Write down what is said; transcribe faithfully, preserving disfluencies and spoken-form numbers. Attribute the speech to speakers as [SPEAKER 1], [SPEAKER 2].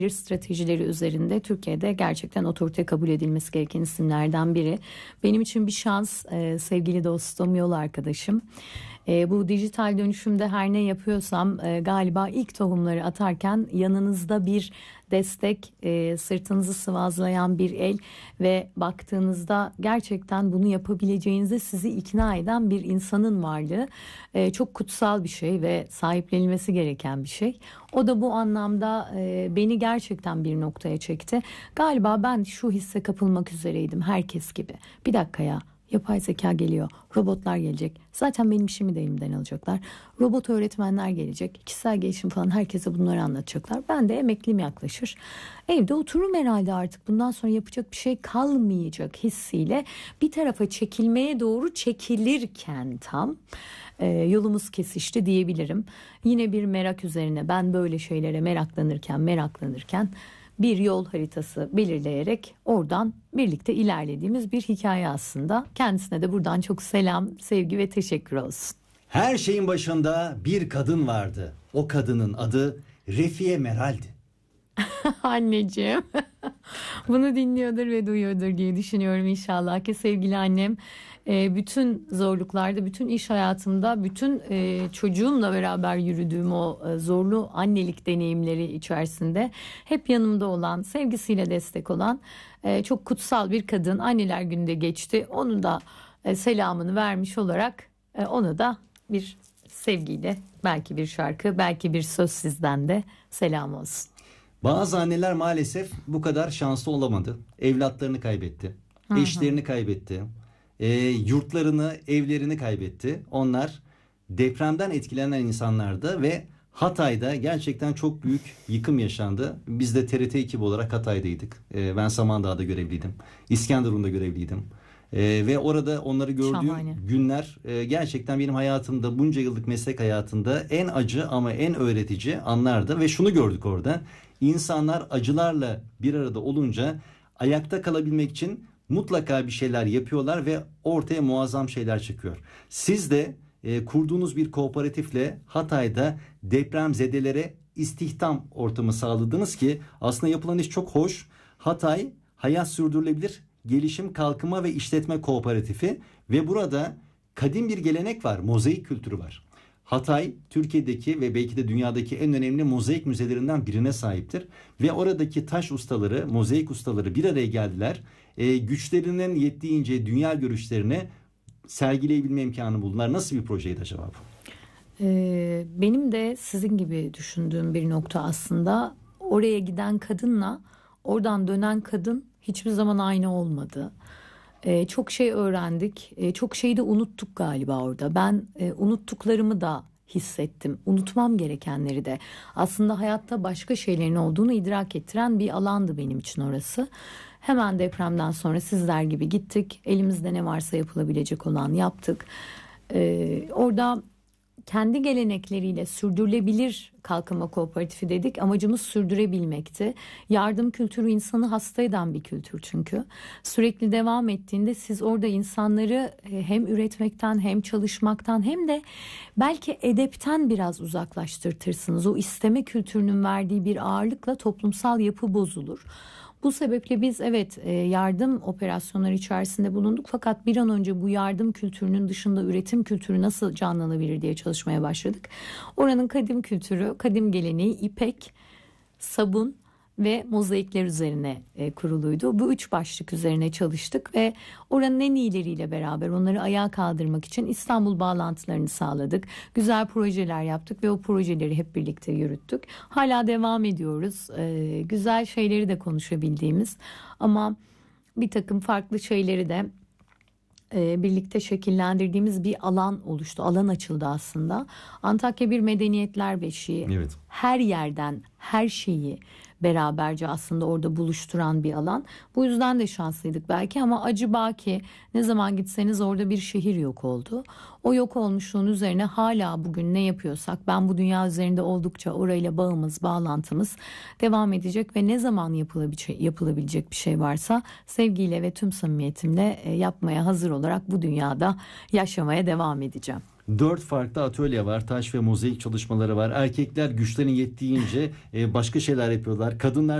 [SPEAKER 1] stratejileri üzerinde Türkiye'de gerçekten otorite kabul edilmesi gereken isimlerden biri. Benim için bir şans, e, sevgili dostum, yol arkadaşım. E, bu dijital dönüşümde her ne yapıyorsam e, galiba ilk tohumları atarken yanınızda bir destek, e, sırtınızı sıvazlayan bir el ve baktığınızda gerçekten bunu yapabileceğinize sizi ikna eden bir insanın varlığı e, çok kutsal bir şey ve sahiplenilmesi gereken bir şey. O da bu anlamda e, beni gerçekten bir noktaya çekti. Galiba ben şu hisse kapılmak üzereydim herkes gibi. Bir dakika ya. Yapay zeka geliyor, robotlar gelecek. Zaten benim işimi de elimden alacaklar. Robot öğretmenler gelecek, kişisel gelişim falan, herkese bunları anlatacaklar. Ben de emekliliğim yaklaşır. Evde otururum herhalde, artık bundan sonra yapacak bir şey kalmayacak hissiyle bir tarafa çekilmeye doğru çekilirken tam e, yolumuz kesişti diyebilirim. Yine bir merak üzerine, ben böyle şeylere meraklanırken meraklanırken bir yol haritası belirleyerek oradan birlikte ilerlediğimiz bir hikaye aslında. Kendisine de buradan çok selam, sevgi ve teşekkür olsun.
[SPEAKER 2] Her şeyin başında bir kadın vardı. O kadının adı Refiye Meral'di.
[SPEAKER 1] Anneciğim bunu dinliyordur ve duyuyordur diye düşünüyorum inşallah ki sevgili annem. Bütün zorluklarda, bütün iş hayatımda, bütün çocuğumla beraber yürüdüğüm o zorlu annelik deneyimleri içerisinde hep yanımda olan, sevgisiyle destek olan çok kutsal bir kadın. Anneler Günü'nde geçti. Onun da selamını vermiş olarak ona da bir sevgiyle, belki bir şarkı, belki bir söz sizden de selam olsun.
[SPEAKER 2] Bazı anneler maalesef bu kadar şanslı olamadı. Evlatlarını kaybetti. Hı hı. Eşlerini kaybetti. E, yurtlarını, evlerini kaybetti. Onlar depremden etkilenen insanlardı ve Hatay'da gerçekten çok büyük yıkım yaşandı. Biz de T R T ekibi olarak Hatay'daydık. E, ben Samandağ'da görevliydim. İskenderun'da görevliydim. E, ve orada onları gördüğüm Şahane. günler e, gerçekten benim hayatımda, bunca yıllık meslek hayatında en acı ama en öğretici anlardı. Ve şunu gördük orada. İnsanlar acılarla bir arada olunca ayakta kalabilmek için mutlaka bir şeyler yapıyorlar ve ortaya muazzam şeyler çıkıyor. Siz de e, kurduğunuz bir kooperatifle Hatay'da depremzedelere istihdam ortamı sağladınız ki aslında yapılan iş çok hoş. Hatay Hayat Sürdürülebilir Gelişim, Kalkınma ve İşletme Kooperatifi ve burada kadim bir gelenek var, mozaik kültürü var. Hatay Türkiye'deki ve belki de dünyadaki en önemli mozaik müzelerinden birine sahiptir. Ve oradaki taş ustaları, mozaik ustaları bir araya geldiler. E, güçlerinin yettiğince dünya görüşlerini sergileyebilme imkanı buldular. Nasıl bir projeydi acaba bu?
[SPEAKER 1] Ee, benim de sizin gibi düşündüğüm bir nokta aslında. Oraya giden kadınla oradan dönen kadın hiçbir zaman aynı olmadı. Ee, çok şey öğrendik. Ee, çok şeyi de unuttuk galiba orada. Ben e, unuttuklarımı da hissettim. Unutmam gerekenleri de. Aslında hayatta başka şeylerin olduğunu idrak ettiren bir alandı benim için orası. Hemen depremden sonra sizler gibi gittik. Elimizde ne varsa yapılabilecek olan yaptık. Ee, orada kendi gelenekleriyle sürdürülebilir kalkınma kooperatifi dedik. Amacımız sürdürebilmekti. Yardım kültürü insanı hasta eden bir kültür çünkü. Sürekli devam ettiğinde siz orada insanları hem üretmekten hem çalışmaktan hem de belki edepten biraz uzaklaştırtırsınız. O isteme kültürünün verdiği bir ağırlıkla toplumsal yapı bozulur. Bu sebeple biz evet yardım operasyonları içerisinde bulunduk fakat bir an önce bu yardım kültürünün dışında üretim kültürü nasıl canlanabilir diye çalışmaya başladık. Oranın kadim kültürü, kadim geleneği ipek, sabun ve mozaikler üzerine e, kuruluydu. Bu üç başlık üzerine çalıştık ve oranın en iyileriyle beraber onları ayağa kaldırmak için İstanbul bağlantılarını sağladık. Güzel projeler yaptık ve o projeleri hep birlikte yürüttük. Hala devam ediyoruz. E, güzel şeyleri de konuşabildiğimiz ama bir takım farklı şeyleri de e, birlikte şekillendirdiğimiz bir alan oluştu. Alan açıldı aslında. Antakya bir medeniyetler beşiği.
[SPEAKER 2] Evet.
[SPEAKER 1] Her yerden her şeyi beraberce aslında orada buluşturan bir alan. Bu yüzden de şanslıydık belki ama acı baki, ne zaman gitseniz orada bir şehir yok oldu. O yok olmuşluğun üzerine hala bugün ne yapıyorsak ben bu dünya üzerinde oldukça orayla bağımız, bağlantımız devam edecek ve ne zaman yapılabilecek, yapılabilecek bir şey varsa sevgiyle ve tüm samimiyetimle yapmaya hazır olarak bu dünyada yaşamaya devam edeceğim.
[SPEAKER 2] Dört farklı atölye var. Taş ve mozaik çalışmaları var. Erkekler güçlerinin yettiğince e, başka şeyler yapıyorlar. Kadınlar